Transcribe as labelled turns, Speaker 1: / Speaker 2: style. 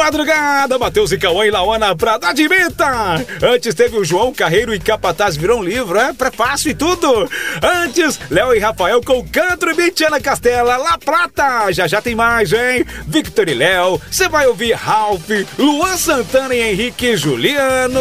Speaker 1: madrugada, Matheus e Cauã e Lauana pra dar de meta. Antes teve o João Carreiro e Capataz virou um livro, prefácio e tudo. Antes, Léo e Rafael com Cantro e Bitiana Castela, La Plata. Já tem mais, hein? Victor e Léo, você vai ouvir Ralph, Luan Santana e Henrique e Juliano.